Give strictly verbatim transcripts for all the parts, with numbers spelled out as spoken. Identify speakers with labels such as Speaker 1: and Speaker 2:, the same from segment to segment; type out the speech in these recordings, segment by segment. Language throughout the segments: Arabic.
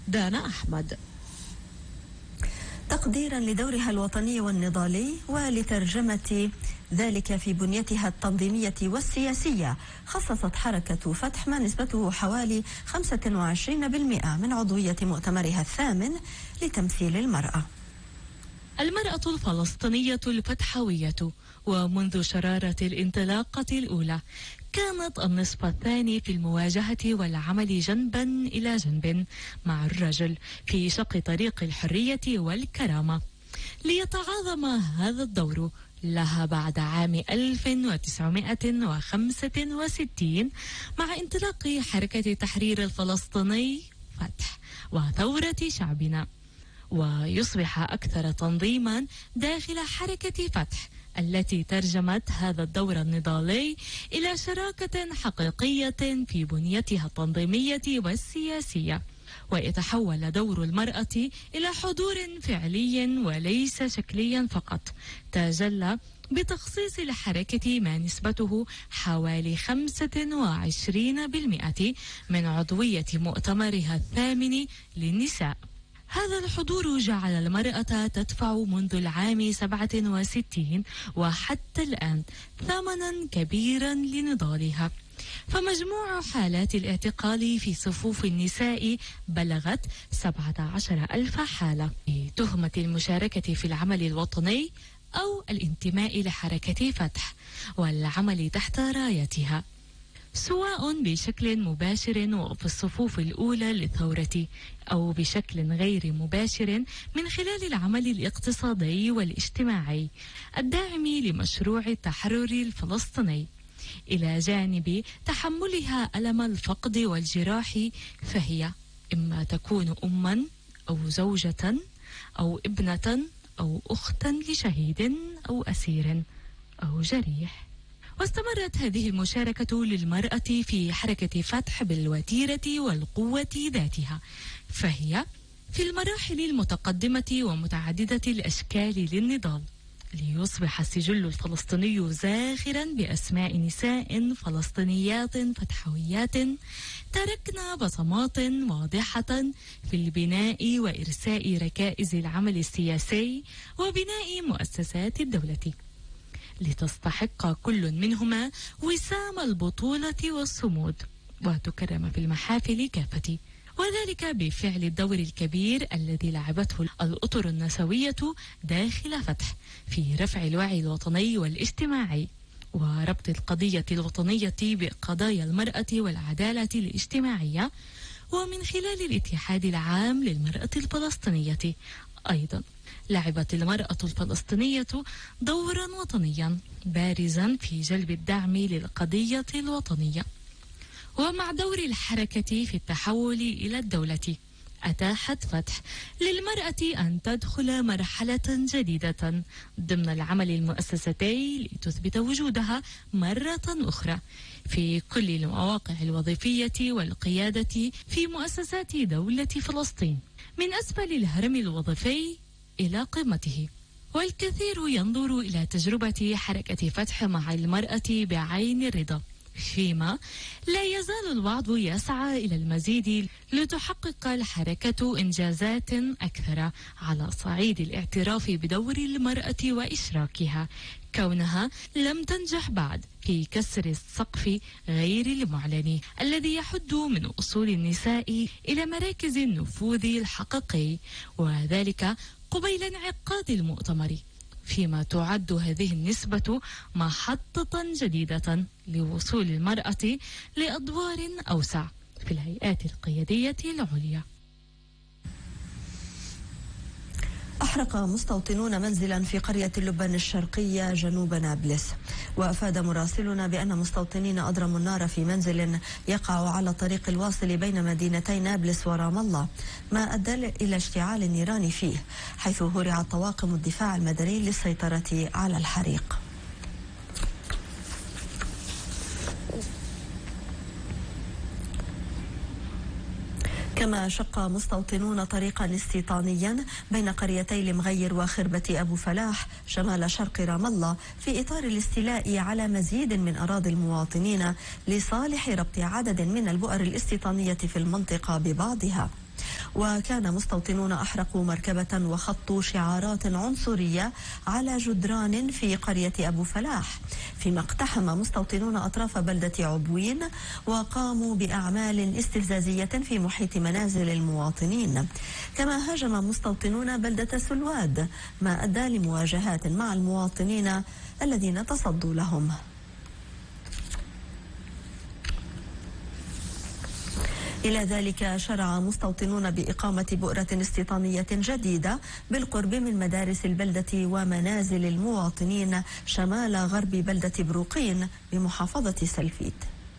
Speaker 1: دانا أحمد.
Speaker 2: تقديرا لدورها الوطني والنضالي ولترجمة ذلك في بنيتها التنظيمية والسياسية، خصصت حركة فتح ما نسبته حوالي خمسة وعشرين بالمئة من عضوية مؤتمرها الثامن لتمثيل المرأة.
Speaker 3: المرأة الفلسطينية الفتحوية، ومنذ شرارة الانطلاقة الأولى كانت النصف الثاني في المواجهة والعمل جنبا إلى جنب مع الرجل في شق طريق الحرية والكرامة، ليتعاظم هذا الدور لها بعد عام ألف وتسعمائة وخمسة وستين مع انطلاق حركة تحرير الفلسطيني فتح وثورة شعبنا، ويصبح أكثر تنظيما داخل حركة فتح التي ترجمت هذا الدور النضالي إلى شراكة حقيقية في بنيتها التنظيمية والسياسية، ويتحول دور المرأة إلى حضور فعلي وليس شكليا فقط، تجلى بتخصيص الحركة ما نسبته حوالي خمسة وعشرين بالمئة من عضوية مؤتمرها الثامن للنساء. هذا الحضور جعل المرأة تدفع منذ العام سبعة وستين وحتى الآن ثمنا كبيرا لنضالها، فمجموع حالات الاعتقال في صفوف النساء بلغت سبعة عشر ألف حالة بتهمة المشاركة في العمل الوطني أو الانتماء لحركة فتح والعمل تحت رايتها، سواء بشكل مباشر وفي الصفوف الأولى للثورة أو بشكل غير مباشر من خلال العمل الاقتصادي والاجتماعي الداعم لمشروع التحرر الفلسطيني، إلى جانب تحملها ألم الفقد والجراح، فهي إما تكون أما أو زوجة أو ابنة أو أختا لشهيد أو أسير أو جريح. واستمرت هذه المشاركة للمرأة في حركة فتح بالوتيرة والقوة ذاتها، فهي في المراحل المتقدمة ومتعددة الأشكال للنضال، ليصبح السجل الفلسطيني زاخرا بأسماء نساء فلسطينيات فتحويات تركنا بصمات واضحة في البناء وإرساء ركائز العمل السياسي وبناء مؤسسات الدولة، لتستحق كل منهما وسام البطولة والصمود وتكرم في المحافل كافة، وذلك بفعل الدور الكبير الذي لعبته الأطر النسوية داخل فتح في رفع الوعي الوطني والاجتماعي وربط القضية الوطنية بقضايا المرأة والعدالة الاجتماعية، ومن خلال الاتحاد العام للمرأة الفلسطينية. أيضا لعبت المرأة الفلسطينية دورا وطنيا بارزا في جلب الدعم للقضية الوطنية، ومع دور الحركة في التحول إلى الدولة أتاحت فتح للمرأة أن تدخل مرحلة جديدة ضمن العمل المؤسساتي لتثبت وجودها مرة أخرى في كل المواقع الوظيفية والقيادة في مؤسسات دولة فلسطين، من أسفل الهرم الوظيفي إلى قمته. والكثير ينظر إلى تجربة حركة فتح مع المرأة بعين الرضا، فيما لا يزال البعض يسعى إلى المزيد لتحقق الحركة إنجازات أكثر على صعيد الاعتراف بدور المرأة وإشراكها، كونها لم تنجح بعد في كسر السقف غير المعلن الذي يحد من أصول النساء إلى مراكز النفوذ الحقيقي، وذلك قبيل انعقاد المؤتمر، فيما تعد هذه النسبة محطة جديدة لوصول المرأة لأدوار أوسع في الهيئات القيادية العليا.
Speaker 2: أحرق مستوطنون منزلا في قرية اللبان الشرقية جنوب نابلس، وأفاد مراسلنا بأن مستوطنين أضرموا النار في منزل يقع على الطريق الواصل بين مدينتي نابلس ورام الله، ما أدى إلى اشتعال النيران فيه، حيث هرعت طواقم الدفاع المدني للسيطرة على الحريق. كما شق مستوطنون طريقا استيطانيا بين قريتي المغير وخربة أبو فلاح شمال شرق رام الله في إطار الاستيلاء على مزيد من أراضي المواطنين لصالح ربط عدد من البؤر الاستيطانية في المنطقة ببعضها. وكان مستوطنون أحرقوا مركبة وخطوا شعارات عنصرية على جدران في قرية أبو فلاح، فيما اقتحم مستوطنون أطراف بلدة عبوين وقاموا بأعمال استفزازية في محيط منازل المواطنين. كما هاجم مستوطنون بلدة سلواد، ما أدى لمواجهات مع المواطنين الذين تصدوا لهم. إلى ذلك شرع مستوطنون بإقامة بؤرة استيطانية جديدة بالقرب من مدارس البلدة ومنازل المواطنين شمال غرب بلدة بروقين بمحافظة سلفيت.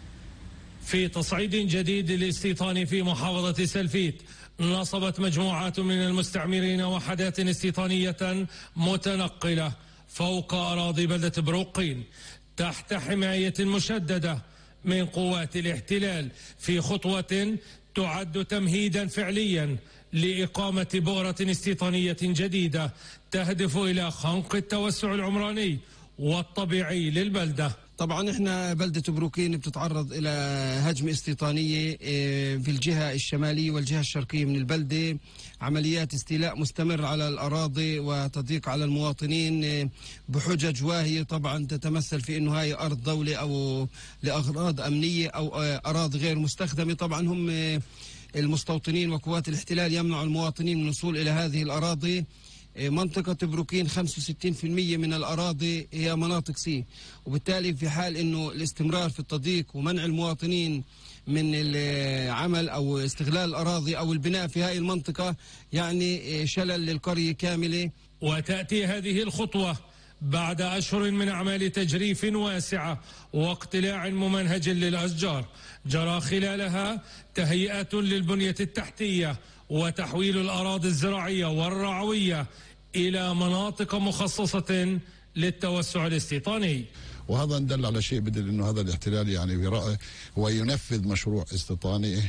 Speaker 1: في تصعيد جديد للاستيطان في محافظة سلفيت، نصبت مجموعات من المستعمرين وحدات استيطانية متنقلة فوق أراضي بلدة بروقين تحت حماية مشددة من قوات الاحتلال، في خطوة تعد تمهيدا فعليا لإقامة بؤرة استيطانية جديدة تهدف إلى خنق التوسع العمراني والطبيعي للبلدة.
Speaker 4: طبعا احنا بلدة بروقين بتتعرض الى هجمة استيطانية في الجهة الشمالية والجهة الشرقية من البلدة، عمليات استيلاء مستمر على الأراضي وتضييق على المواطنين بحجج واهية طبعا تتمثل في انه هاي أرض دولة او لأغراض أمنية او أراضي غير مستخدمة. طبعا هم المستوطنين وقوات الاحتلال يمنع المواطنين من الوصول الى هذه الأراضي. منطقة بروقين خمسة وستين بالمئة من الأراضي هي مناطق سي، وبالتالي في حال أنه الاستمرار في التضييق ومنع المواطنين من العمل أو استغلال الأراضي أو البناء في هذه المنطقة يعني شلل للقرية كاملة.
Speaker 1: وتأتي هذه الخطوة بعد أشهر من أعمال تجريف واسعة واقتلاع ممنهج للأشجار جرى خلالها تهيئة للبنية التحتية وتحويل الأراضي الزراعية والرعوية إلى مناطق مخصصة للتوسع الاستيطاني.
Speaker 5: وهذا دل على شيء، بدل انه هذا الاحتلال يعني برأي هو ينفذ مشروع استيطاني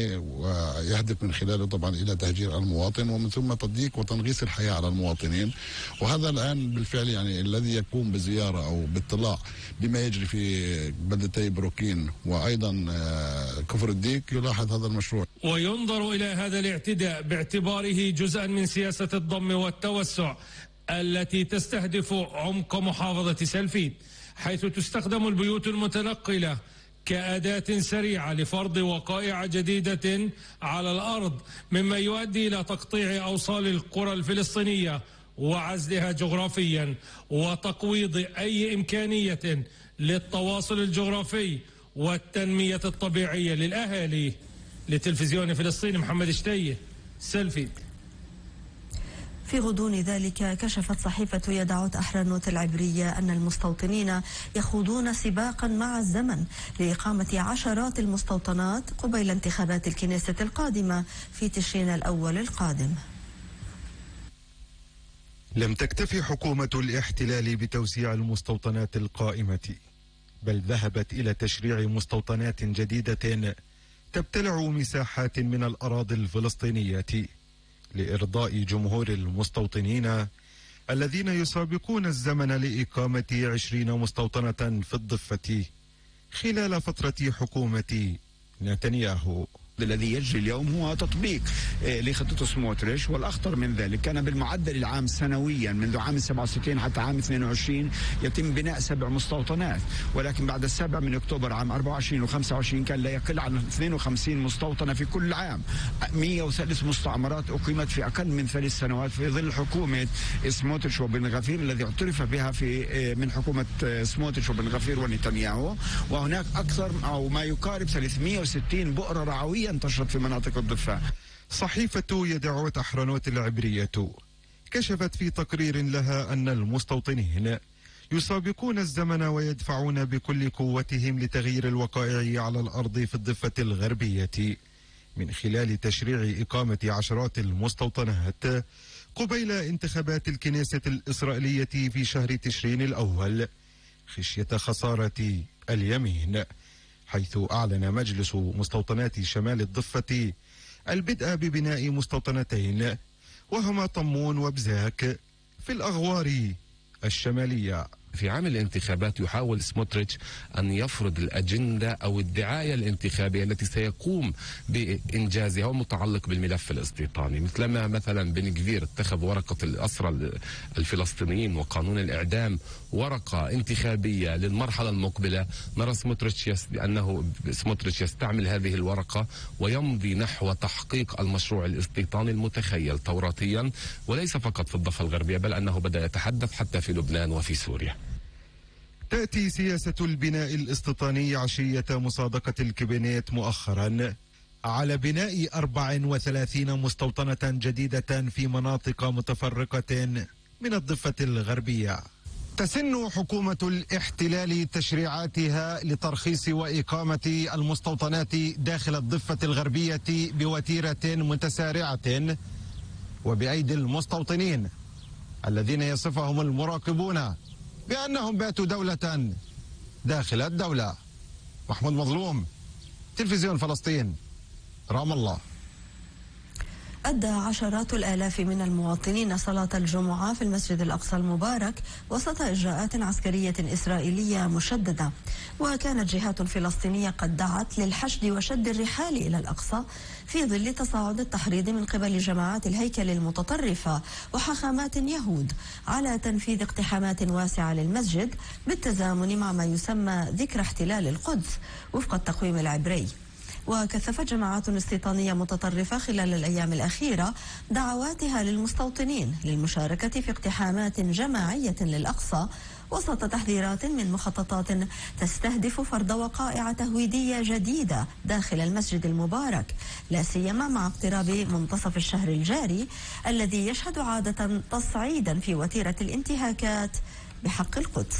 Speaker 5: ويهدف من خلاله طبعا الى تهجير المواطن ومن ثم تضييق وتنغيص الحياه على المواطنين. وهذا الان بالفعل يعني الذي يقوم بزياره او باطلاع بما يجري في بلدتي بروقين وايضا كفر الديك يلاحظ هذا المشروع.
Speaker 1: وينظر الى هذا الاعتداء باعتباره جزءا من سياسه الضم والتوسع التي تستهدف عمق محافظه سلفيت، حيث تستخدم البيوت المتنقلة كأداة سريعة لفرض وقائع جديدة على الأرض، مما يؤدي إلى تقطيع أوصال القرى الفلسطينية وعزلها جغرافيا وتقويض أي إمكانية للتواصل الجغرافي والتنمية الطبيعية للأهالي. لتلفزيون فلسطين محمد شتيه، سلفيت.
Speaker 2: في غضون ذلك كشفت صحيفة يدعوت أحرنوت العبرية أن المستوطنين يخوضون سباقا مع الزمن لإقامة عشرات المستوطنات قبيل انتخابات الكنيسة القادمة في تشرين الأول القادم.
Speaker 6: لم تكتفي حكومة الاحتلال بتوسيع المستوطنات القائمة، بل ذهبت إلى تشريع مستوطنات جديدة تبتلع مساحات من الأراضي الفلسطينية لإرضاء جمهور المستوطنين الذين يسابقون الزمن لإقامة عشرين مستوطنة في الضفة خلال فترة حكومة نتنياهو.
Speaker 7: الذي يجري اليوم هو تطبيق لخطة سموتريش، والأخطر من ذلك كان بالمعدل العام سنويا منذ عام سبعة وستين حتى عام اثنين وعشرين يتم بناء سبع مستوطنات، ولكن بعد السابع من أكتوبر عام أربعة وعشرين وخمسة وعشرين كان لا يقل عن اثنين وخمسين مستوطنة في كل عام. مئة وثلاث مستعمرات أقيمت في أقل من ثلاث سنوات في ظل حكومة سموتريش وبن غفير الذي اعترف بها في من حكومة سموتريش وبن غفير ونتنياهو. وهناك أكثر أو ما يقارب ثلاثمئة وستين بؤرة رعوية انتشرت في مناطق الضفة.
Speaker 6: صحيفة يدعوت أحرنوت العبرية كشفت في تقرير لها أن المستوطنين يسابقون الزمن ويدفعون بكل قوتهم لتغيير الوقائع على الأرض في الضفة الغربية من خلال تشريع إقامة عشرات المستوطنات قبيل انتخابات الكنيسة الإسرائيلية في شهر تشرين الأول خشية خسارة اليمين، حيث أعلن مجلس مستوطنات شمال الضفة البدء ببناء مستوطنتين وهما طمون وبزاك في الأغوار الشمالية.
Speaker 8: في عام الانتخابات يحاول سموتريتش أن يفرض الأجندة أو الدعاية الانتخابية التي سيقوم بإنجازها ومتعلق بالملف الاستيطاني، مثلما مثلا بن كفير اتخذ ورقة الأسرى الفلسطينيين وقانون الإعدام ورقة انتخابية للمرحلة المقبلة. نرى سموتريتش يس... أنه سموتريتش يستعمل هذه الورقة ويمضي نحو تحقيق المشروع الاستيطاني المتخيل توراتيا، وليس فقط في الضفة الغربية بل أنه بدأ يتحدث حتى في لبنان وفي سوريا.
Speaker 6: تأتي سياسة البناء الاستيطاني عشية مصادقة الكابينت مؤخرا على بناء أربع وثلاثين مستوطنة جديدة في مناطق متفرقة من الضفة الغربية.
Speaker 4: تسن حكومة الاحتلال تشريعاتها لترخيص وإقامة المستوطنات داخل الضفة الغربية بوتيرة متسارعة وبأيدي المستوطنين الذين يصفهم المراقبون بأنهم باتوا دولة داخل الدولة. محمود مظلوم، تلفزيون فلسطين، رام الله.
Speaker 2: أدى عشرات الآلاف من المواطنين صلاة الجمعة في المسجد الأقصى المبارك وسط إجراءات عسكرية إسرائيلية مشددة، وكانت جهات فلسطينية قد دعت للحشد وشد الرحال إلى الأقصى في ظل تصاعد التحريض من قبل جماعات الهيكل المتطرفة وحاخامات يهود على تنفيذ اقتحامات واسعة للمسجد بالتزامن مع ما يسمى ذكرى احتلال القدس وفق التقويم العبري. وكثفت جماعات استيطانية متطرفة خلال الأيام الأخيرة دعواتها للمستوطنين للمشاركة في اقتحامات جماعية للأقصى وسط تحذيرات من مخططات تستهدف فرض وقائع تهويدية جديدة داخل المسجد المبارك، لا سيما مع اقتراب منتصف الشهر الجاري الذي يشهد عادة تصعيدا في وتيرة الانتهاكات بحق القدس.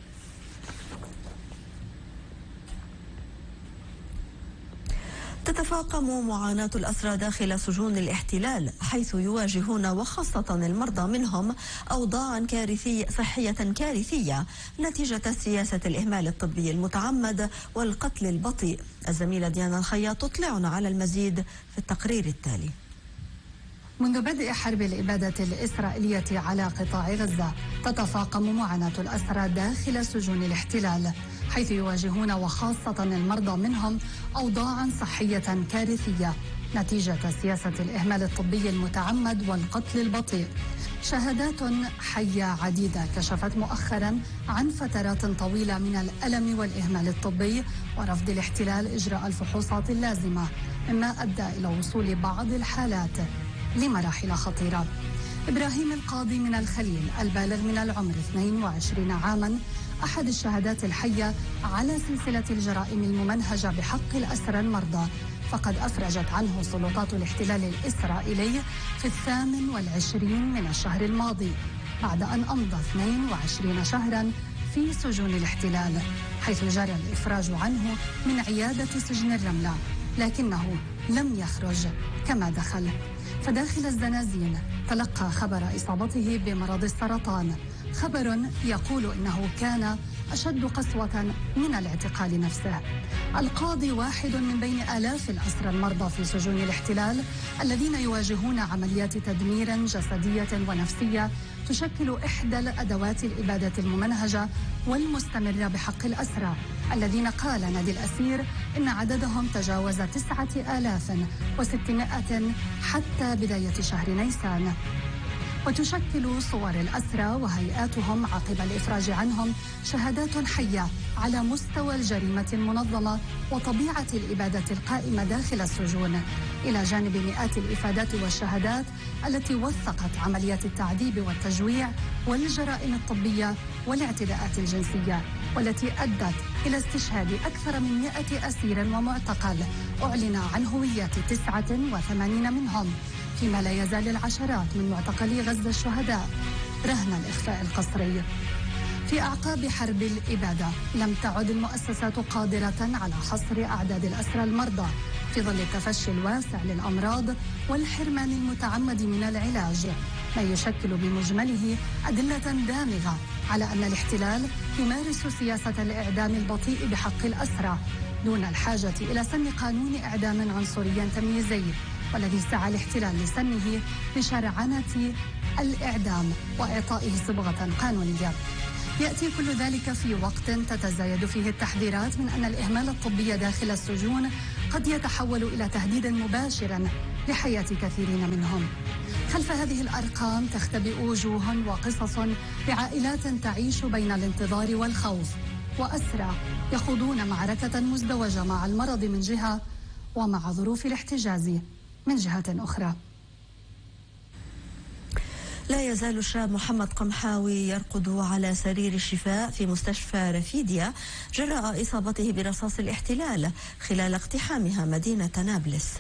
Speaker 2: تتفاقم معاناة الأسرى داخل سجون الاحتلال حيث يواجهون وخاصة المرضى منهم أوضاعا كارثية صحية كارثية نتيجة سياسة الإهمال الطبي المتعمد والقتل البطيء. الزميلة ديانا الخياط تطلعنا على المزيد في التقرير التالي.
Speaker 9: منذ بدء حرب الإبادة الإسرائيلية على قطاع غزة تتفاقم معاناة الأسرى داخل سجون الاحتلال حيث يواجهون وخاصة المرضى منهم أوضاعا صحية كارثية نتيجة سياسة الإهمال الطبي المتعمد والقتل البطيء. شهادات حية عديدة كشفت مؤخرا عن فترات طويلة من الألم والإهمال الطبي ورفض الاحتلال إجراء الفحوصات اللازمة، مما أدى إلى وصول بعض الحالات لمراحل خطيرة. إبراهيم القاضي من الخليل البالغ من العمر اثنين وعشرين عاما أحد الشهادات الحية على سلسلة الجرائم الممنهجة بحق الأسرى المرضى، فقد أفرجت عنه سلطات الاحتلال الإسرائيلي في الثامن والعشرين من الشهر الماضي بعد أن أمضى اثنين وعشرين شهرا في سجون الاحتلال، حيث جرى الإفراج عنه من عيادة سجن الرملة، لكنه لم يخرج كما دخل. فداخل الزنازين تلقى خبر إصابته بمرض السرطان، خبر يقول إنه كان أشد قسوة من الاعتقال نفسه. القاضي واحد من بين آلاف الأسرى المرضى في سجون الاحتلال الذين يواجهون عمليات تدمير جسدية ونفسية تشكل إحدى الأدوات الإبادة الممنهجة والمستمرة بحق الأسرى، الذين قال نادي الأسير إن عددهم تجاوز تسعة آلاف وستمائة حتى بداية شهر نيسان. وتشكل صور الأسرى وهيئاتهم عقب الإفراج عنهم شهادات حية على مستوى الجريمة المنظمة وطبيعة الإبادة القائمة داخل السجون، إلى جانب مئات الإفادات والشهادات التي وثقت عمليات التعذيب والتجويع والجرائم الطبية والاعتداءات الجنسية، والتي أدت إلى استشهاد أكثر من مئة أسير ومعتقل أعلن عن هويات تسعة وثمانين منهم، فيما لا يزال العشرات من معتقلي غزة الشهداء رهن الإخفاء القسري. في أعقاب حرب الإبادة لم تعد المؤسسات قادرة على حصر أعداد الأسرى المرضى في ظل التفشي الواسع للأمراض والحرمان المتعمد من العلاج، ما يشكل بمجمله أدلة دامغة على أن الاحتلال يمارس سياسة الإعدام البطيء بحق الأسرى دون الحاجة إلى سن قانون إعدام عنصري تمييزي، والذي سعى الاحتلال لسنه بشرعنة الإعدام وإعطائه صبغة قانونية. يأتي كل ذلك في وقت تتزايد فيه التحذيرات من أن الإهمال الطبي داخل السجون قد يتحول إلى تهديد مباشر لحياة كثيرين منهم. خلف هذه الأرقام تختبئ وجوه وقصص لعائلات تعيش بين الانتظار والخوف، وأسرى يخوضون معركة مزدوجة مع المرض من جهة ومع ظروف الاحتجاز من جهة أخرى.
Speaker 2: لا يزال الشاب محمد قمحاوي يرقد على سرير الشفاء في مستشفى رفيديا جراء إصابته برصاص الاحتلال خلال اقتحامها مدينة نابلس.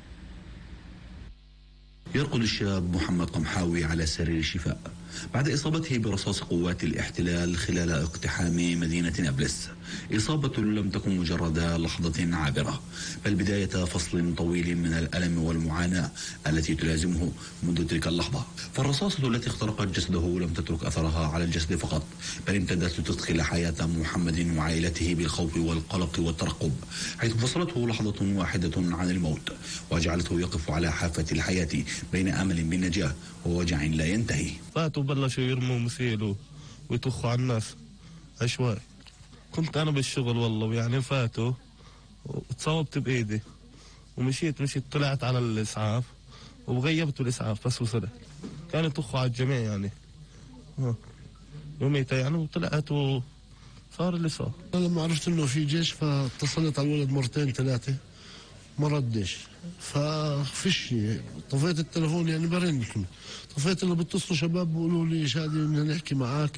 Speaker 10: يرقد الشاب محمد قمحاوي على سرير الشفاء بعد إصابته برصاص قوات الاحتلال خلال اقتحام مدينة نابلس. إصابة لم تكن مجرد لحظة عابرة، بل بداية فصل طويل من الألم والمعاناة التي تلازمه منذ تلك اللحظة. فالرصاصة التي اخترقت جسده لم تترك أثرها على الجسد فقط، بل امتدت لتدخل حياة محمد وعائلته بالخوف والقلق والترقب، حيث فصلته لحظة واحدة عن الموت وجعلته يقف على حافة الحياة بين أمل بالنجاة ووجع لا ينتهي.
Speaker 11: فاتوا بلشوا يرموا مسيل ويطخوا على الناس عشوائي. كنت أنا بالشغل والله، ويعني فاتوا وتصوبت بإيدي ومشيت مشيت طلعت على الإسعاف وغيبت الإسعاف بس وصلت. كانوا يطخوا على الجميع يعني يوميتها يعني، وطلعت وصار اللي صار.
Speaker 12: أنا لما عرفت إنه في جيش فاتصلت على الولد مرتين ثلاثة ما ردش، ففيش طفيت التليفون يعني برن، طفيت اللي بيتصلوا شباب بيقولوا لي شادي بدنا نحكي معك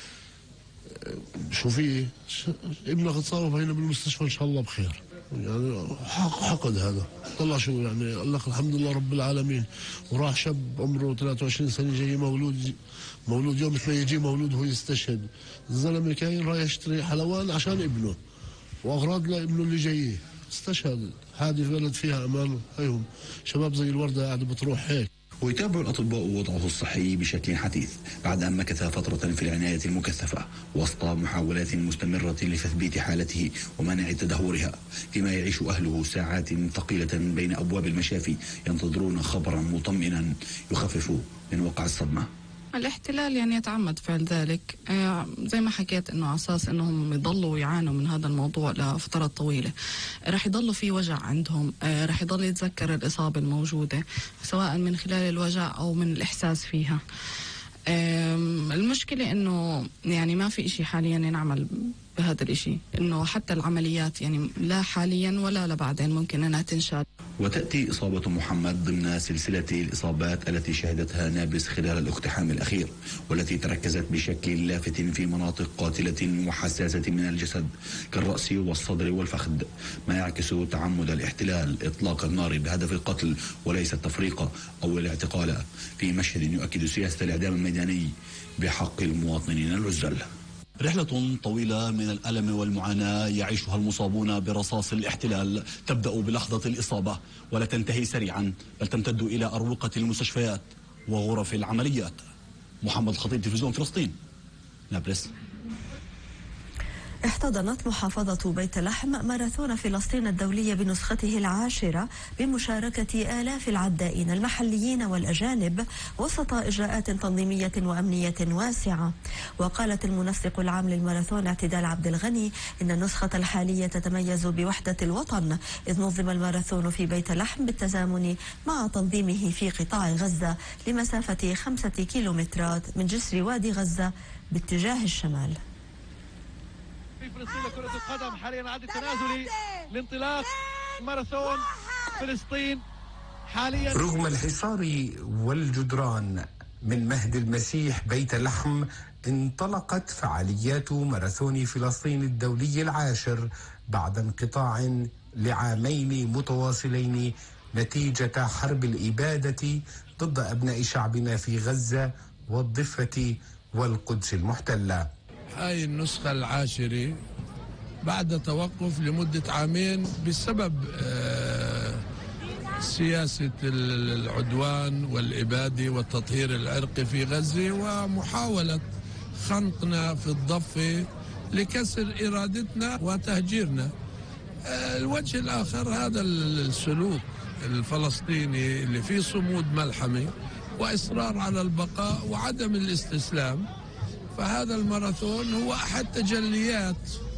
Speaker 12: شو في ابنك اتصاب هنا بالمستشفى ان شاء الله بخير. يعني حقد هذا طلع شو يعني، قال لك الحمد لله رب العالمين. وراح شاب عمره ثلاثة وعشرين سنه جاي مولود مولود يوم اثنين يجي مولود هو يستشهد. الزلمه كاين رايح يشتري حلوان عشان ابنه واغراض لابنه اللي جايه، استشهد. هذه بلد فيها امان، هيهم شباب زي الورده قاعده بتروح هيك.
Speaker 10: ويتابع الأطباء وضعه الصحي بشكل حثيث بعد أن مكث فترة في العناية المكثفة وسط محاولات مستمرة لتثبيت حالته ومنع تدهورها، فيما يعيش أهله ساعات ثقيلة بين أبواب المشافي ينتظرون خبرا مطمئنا يخفف من وقع الصدمة.
Speaker 13: الاحتلال يعني يتعمد فعل ذلك، آه زي ما حكيت انه على اساس انهم يضلوا يعانوا من هذا الموضوع لفترات طويله، رح يضلوا في وجع عندهم، آه رح يضل يتذكر الاصابه الموجوده سواء من خلال الوجع او من الاحساس فيها. آه المشكله انه يعني ما في اشي حاليا ينعمل بهذا الاشي، انه حتى العمليات يعني لا حاليا ولا لبعدين ممكن انها تنشال.
Speaker 10: وتأتي إصابة محمد ضمن سلسلة الإصابات التي شهدتها نابلس خلال الاقتحام الأخير، والتي تركزت بشكل لافت في مناطق قاتلة وحساسة من الجسد كالرأس والصدر والفخذ، ما يعكس تعمد الاحتلال إطلاق النار بهدف القتل وليس التفريق أو الاعتقال، في مشهد يؤكد سياسة الإعدام الميداني بحق المواطنين العزل. رحلة طويلة من الألم والمعاناة يعيشها المصابون برصاص الاحتلال تبدأ بلحظة الإصابة ولا تنتهي سريعا، بل تمتد إلى أروقة المستشفيات وغرف العمليات. محمد خطيب، تلفزيون فلسطين، نابلس.
Speaker 2: احتضنت محافظة بيت لحم ماراثون فلسطين الدولي بنسخته العاشرة بمشاركة آلاف العدائين المحليين والأجانب وسط إجراءات تنظيمية وأمنية واسعة. وقالت المنسق العام للماراثون اعتدال عبد الغني إن النسخة الحالية تتميز بوحدة الوطن، إذ نظم الماراثون في بيت لحم بالتزامن مع تنظيمه في قطاع غزة لمسافة خمسة كيلومترات من جسر وادي غزة باتجاه الشمال.
Speaker 14: في فلسطين لكرة القدم حاليا عد التنازلي لانطلاق ماراثون فلسطين حاليا.
Speaker 15: رغم الحصار والجدران من مهد المسيح بيت لحم، انطلقت فعاليات ماراثون فلسطين الدولي العاشر بعد انقطاع لعامين متواصلين نتيجة حرب الإبادة ضد أبناء شعبنا في غزة والضفة والقدس المحتلة.
Speaker 16: هاي النسخة العاشرة بعد توقف لمدة عامين بسبب سياسة العدوان والإبادة والتطهير العرقي في غزة ومحاولة خنقنا في الضفة لكسر إرادتنا وتهجيرنا. الوجه الآخر هذا السلوك الفلسطيني اللي فيه صمود ملحمي وإصرار على البقاء وعدم الاستسلام فهذا الماراثون هو أحد تجليات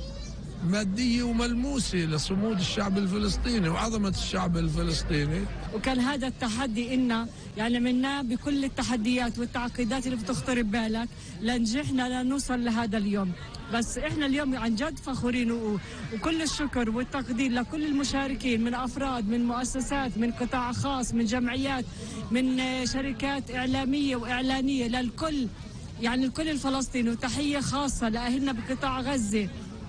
Speaker 16: مادية وملموسة لصمود الشعب الفلسطيني وعظمة الشعب الفلسطيني.
Speaker 17: وكان هذا التحدي إنا يعني منا بكل التحديات والتعقيدات اللي بتخطر ببالك لنجحنا لنوصل لهذا اليوم. بس إحنا اليوم عن جد فخورين، وكل الشكر والتقدير لكل المشاركين من أفراد، من مؤسسات، من قطاع خاص، من جمعيات، من شركات إعلامية وإعلانية، للكل يعني الكل الفلسطيني. وتحية خاصة لأهلنا بقطاع غزة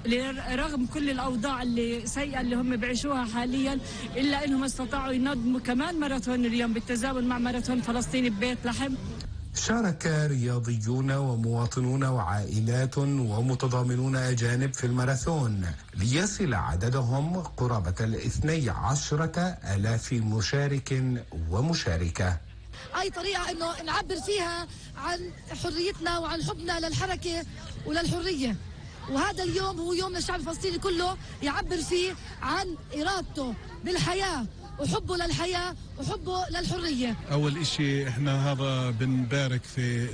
Speaker 17: رغم كل الأوضاع اللي سيئة اللي هم بيعيشوها حاليا، إلا أنهم استطاعوا ينظموا كمان ماراثون اليوم بالتزامن مع ماراثون فلسطيني ببيت لحم.
Speaker 15: شارك رياضيون ومواطنون وعائلات ومتضامنون أجانب في الماراثون ليصل عددهم قرابة الاثني عشرة ألاف مشارك ومشاركة.
Speaker 18: أي طريقة أنه نعبر فيها عن حريتنا وعن حبنا للحركة وللحرية، وهذا اليوم هو يوم للشعب الفلسطيني كله يعبر فيه عن إرادته بالحياة وحبه للحياة وحبه للحرية.
Speaker 19: أول إشي إحنا هذا بنبارك في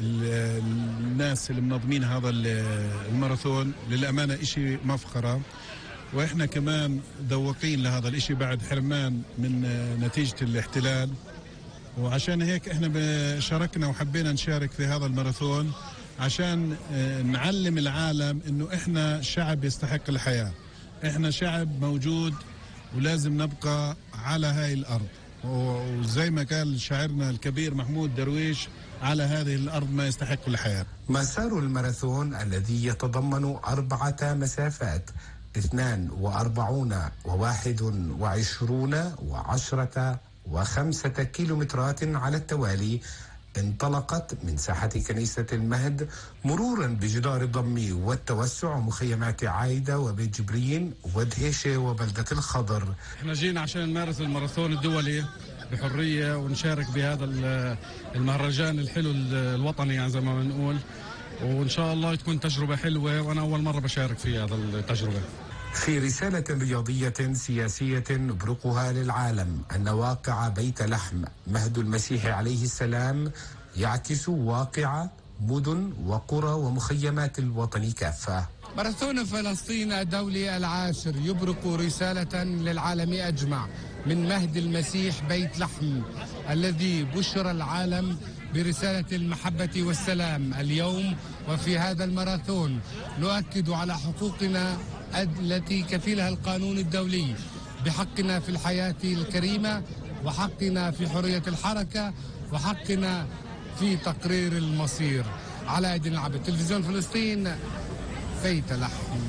Speaker 19: الناس اللي منظمين هذا الماراثون، للأمانة إشي مفخرة، وإحنا كمان ذوقين لهذا الإشي بعد حرمان من نتيجة الاحتلال، وعشان هيك إحنا شاركنا وحبينا نشارك في هذا الماراثون عشان نعلم العالم إنه إحنا شعب يستحق الحياة، إحنا شعب موجود ولازم نبقى على هاي الأرض، وزي ما قال شاعرنا الكبير محمود درويش على هذه الأرض ما يستحق الحياة.
Speaker 15: مسار الماراثون الذي يتضمن أربعة مسافات اثنان وأربعون وواحد وعشرون وعشرة وخمسة كيلومترات على التوالي انطلقت من ساحة كنيسة المهد مرورا بجدار الضم والتوسع ومخيمات عايدة وبيت جبرين ودهيشة وبلدة الخضر.
Speaker 19: احنا جينا عشان نمارس الماراثون الدولي بحرية ونشارك بهذا المهرجان الحلو الوطني يعني زي ما بنقول، وإن شاء الله تكون تجربة حلوة، وأنا أول مرة بشارك في هذا التجربة.
Speaker 15: في رسالة رياضية سياسية نبرقها للعالم أن واقع بيت لحم مهد المسيح عليه السلام يعكس واقع مدن وقرى ومخيمات الوطن كافة.
Speaker 20: ماراثون فلسطين الدولي العاشر يبرق رسالة للعالم أجمع من مهد المسيح بيت لحم الذي بشر العالم برسالة المحبة والسلام. اليوم وفي هذا الماراثون نؤكد على حقوقنا التي كفلها القانون الدولي بحقنا في الحياة الكريمة، وحقنا في حرية الحركة، وحقنا في تقرير المصير. على أيدي العبد، تلفزيون فلسطين، بيت لحم.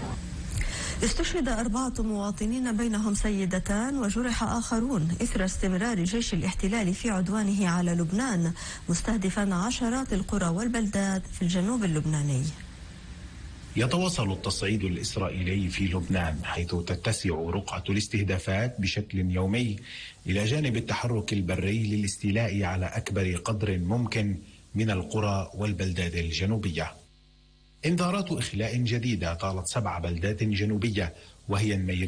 Speaker 2: استشهد أربعة مواطنين بينهم سيدتان وجرح آخرون إثر استمرار جيش الاحتلال في عدوانه على لبنان مستهدفا عشرات القرى والبلدات في الجنوب اللبناني.
Speaker 21: يتواصل التصعيد الإسرائيلي في لبنان حيث تتسع رقعة الاستهدافات بشكل يومي إلى جانب التحرك البري للاستيلاء على أكبر قدر ممكن من القرى والبلدات الجنوبية. انذارات إخلاء جديدة طالت سبع بلدات جنوبية وهي النيرين